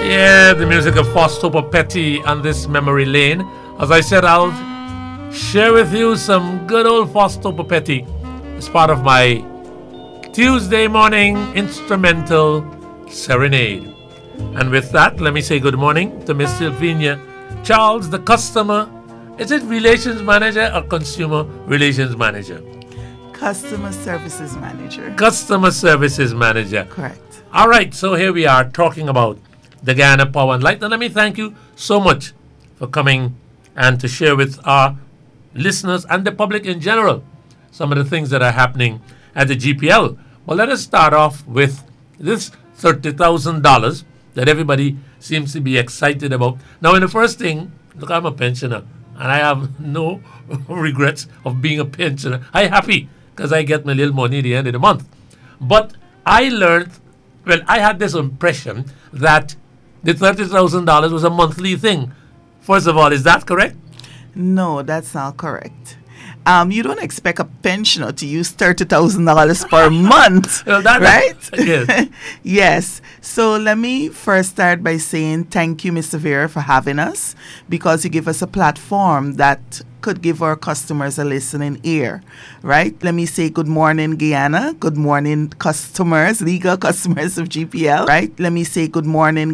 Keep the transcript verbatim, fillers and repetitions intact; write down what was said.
Yeah, the music of Fausto Petty on this memory lane. As I said, I'll share with you some good old Fausto Petty as part of my Tuesday morning instrumental serenade. And with that, let me say good morning to Miss Sylvania Charles, the customer. Is it relations manager or consumer relations manager? Customer services manager. Customer services manager. Correct. All right, so here we are talking about the Guyana Power and Light. And let me thank you so much for coming and to share with our listeners and the public in general some of the things that are happening at the G P L. Well, let us start off with this thirty thousand dollars that everybody seems to be excited about. Now, in the first thing, look, I'm a pensioner, and I have no regrets of being a pensioner. I'm happy because I get my little money at the end of the month. But I learned, well, I had this impression that the thirty thousand dollars was a monthly thing. First of all, is that correct? No, that's not correct. Um, you don't expect a pensioner to use thirty thousand dollars per month, Well, that- right? Yes. Yes. So let me first start by saying thank you, Mister Vera, for having us, because you give us a platform that could give our customers a listening ear, right? Let me say good morning, Guyana. Good morning, customers, legal customers of G P L, right? Let me say good morning,